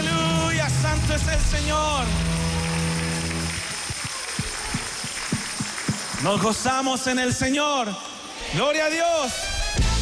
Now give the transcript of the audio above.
Aleluya, santo es el Señor. Nos gozamos en el Señor. Gloria a Dios.